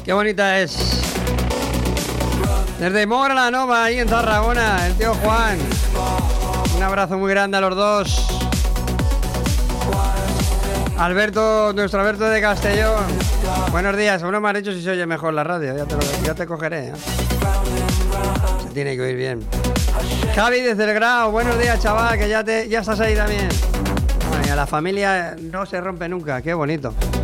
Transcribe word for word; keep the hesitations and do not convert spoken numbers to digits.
Qué bonita es. Desde Mora la Nova, ahí en Tarragona, el tío Juan. Un abrazo muy grande a los dos. Alberto, nuestro Alberto de Castellón. Buenos días, aún no me has dicho si se oye mejor la radio. Ya te, lo, ya te cogeré, ¿eh? Se tiene que oír bien. Javi desde el Grau, buenos días, chaval, que ya, te, ya estás ahí también. Bueno, y a la familia no se rompe nunca, qué bonito.